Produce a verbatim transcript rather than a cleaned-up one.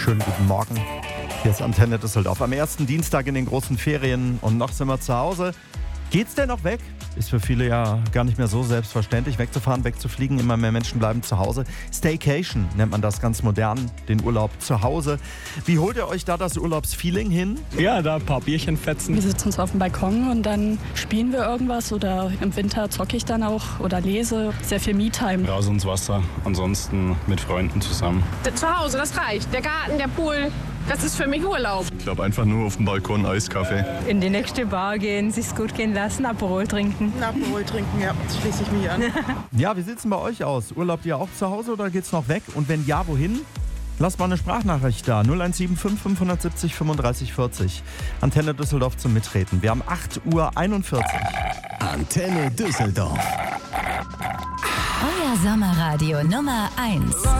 Schönen guten Morgen. Hier ist Antenne Düsseldorf. Am ersten Dienstag in den großen Ferien und noch sind wir zu Hause. Geht's denn noch weg? Ist für viele ja gar nicht mehr so selbstverständlich, wegzufahren, wegzufliegen. Immer mehr Menschen bleiben zu Hause. Staycation nennt man das ganz modern, den Urlaub zu Hause. Wie holt ihr euch da das Urlaubsfeeling hin? Ja, da ein paar Bierchen fetzen. Wir sitzen uns auf dem Balkon und dann spielen wir irgendwas oder im Winter zocke ich dann auch oder lese. Sehr viel Me-Time. Raus ins Wasser, ansonsten mit Freunden zusammen. Zu Hause, das reicht. Der Garten, der Pool, das ist für mich Urlaub. Ich glaube einfach nur auf dem Balkon Eiskaffee. In die nächste Bar gehen, sich's gut gehen lassen, Aperol trinken. Ein Aperol trinken, ja, schließe ich mich an. Ja, wie sieht's denn bei euch aus? Urlaubt ihr auch zu Hause oder geht's noch weg? Und wenn ja, wohin? Lasst mal eine Sprachnachricht da. null eins sieben fünf fünf sieben null fünfunddreißig vierzig. Antenne Düsseldorf zum Mitreden. Wir haben acht Uhr einundvierzig. Antenne Düsseldorf. Euer Sommerradio Nummer eins.